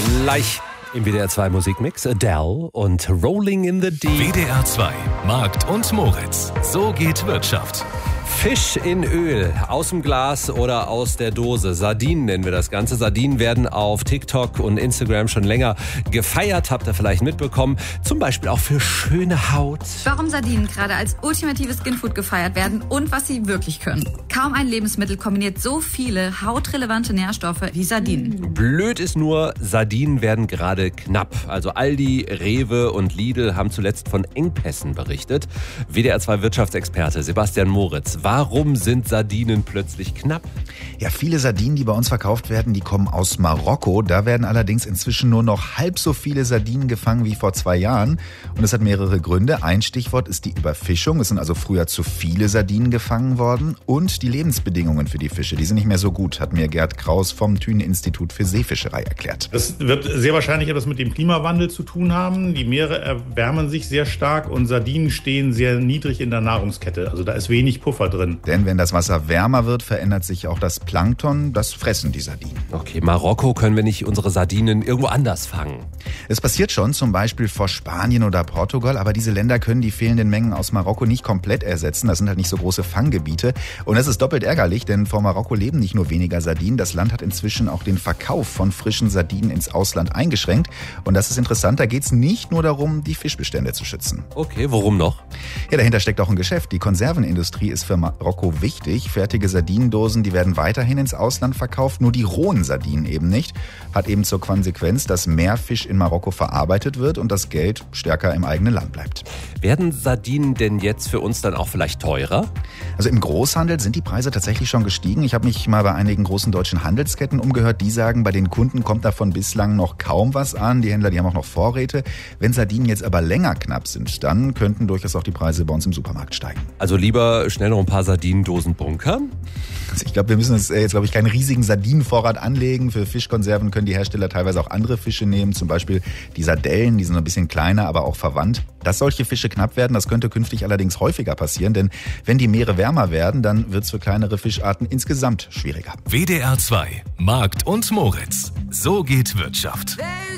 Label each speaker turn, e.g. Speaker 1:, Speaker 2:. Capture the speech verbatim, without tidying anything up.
Speaker 1: Gleich im W D R zwei Musikmix Adele und Rolling in the Deep.
Speaker 2: W D R zwei, Markt und Moritz. So geht Wirtschaft.
Speaker 1: Fisch in Öl, aus dem Glas oder aus der Dose. Sardinen nennen wir das Ganze. Sardinen werden auf TikTok und Instagram schon länger gefeiert, habt ihr vielleicht mitbekommen. Zum Beispiel auch für schöne Haut.
Speaker 3: Warum Sardinen gerade als ultimatives Skinfood gefeiert werden und was sie wirklich können. Kaum ein Lebensmittel kombiniert so viele hautrelevante Nährstoffe wie Sardinen.
Speaker 1: Blöd ist nur, Sardinen werden gerade knapp. Also Aldi, Rewe und Lidl haben zuletzt von Engpässen berichtet. W D R zwei Wirtschaftsexperte Sebastian Moritz. Warum sind Sardinen plötzlich knapp?
Speaker 4: Ja, viele Sardinen, die bei uns verkauft werden, die kommen aus Marokko. Da werden allerdings inzwischen nur noch halb so viele Sardinen gefangen wie vor zwei Jahren. Und es hat mehrere Gründe. Ein Stichwort ist die Überfischung. Es sind also früher zu viele Sardinen gefangen worden. Und die Lebensbedingungen für die Fische, die sind nicht mehr so gut, hat mir Gerd Kraus vom Thünen-Institut für Seefischerei erklärt.
Speaker 5: Das wird sehr wahrscheinlich etwas mit dem Klimawandel zu tun haben. Die Meere erwärmen sich sehr stark und Sardinen stehen sehr niedrig in der Nahrungskette. Also da ist wenig Puffer drin.
Speaker 4: Denn wenn das Wasser wärmer wird, verändert sich auch das Plankton. Das fressen die Sardinen.
Speaker 1: Okay, Marokko können wir nicht unsere Sardinen irgendwo anders fangen.
Speaker 4: Es passiert schon, zum Beispiel vor Spanien oder Portugal. Aber diese Länder können die fehlenden Mengen aus Marokko nicht komplett ersetzen. Das sind halt nicht so große Fanggebiete. Und das ist doppelt ärgerlich, denn vor Marokko leben nicht nur weniger Sardinen. Das Land hat inzwischen auch den Verkauf von frischen Sardinen ins Ausland eingeschränkt. Und das ist interessant, da geht es nicht nur darum, die Fischbestände zu schützen.
Speaker 1: Okay, worum noch?
Speaker 4: Ja, dahinter steckt auch ein Geschäft. Die Konservenindustrie ist für Marokko wichtig. Fertige Sardinendosen, die werden weiterhin ins Ausland verkauft, nur die rohen Sardinen eben nicht. Hat eben zur Konsequenz, dass mehr Fisch in Marokko verarbeitet wird und das Geld stärker im eigenen Land bleibt.
Speaker 1: Werden Sardinen denn jetzt für uns dann auch vielleicht teurer?
Speaker 4: Also im Großhandel sind die Preise tatsächlich schon gestiegen. Ich habe mich mal bei einigen großen deutschen Handelsketten umgehört. Die sagen, bei den Kunden kommt davon bislang noch kaum was an. Die Händler, die haben auch noch Vorräte. Wenn Sardinen jetzt aber länger knapp sind, dann könnten durchaus auch die Preise bei uns im Supermarkt steigen.
Speaker 1: Also lieber schnell noch ein paar Sardinendosen bunkern?
Speaker 4: Also ich glaube, wir müssen uns jetzt, glaube ich, keinen riesigen Sardinenvorrat anlegen. Für Fischkonserven können die Hersteller teilweise auch andere Fische nehmen. Zum Beispiel die Sardellen, die sind ein bisschen kleiner, aber auch verwandt. Dass solche Fische knapp werden, das könnte künftig allerdings häufiger passieren. Denn wenn die Meere wärmer werden, dann wird es für kleinere Fischarten insgesamt schwieriger.
Speaker 2: W D R zwei, Markt und Moritz. So geht Wirtschaft.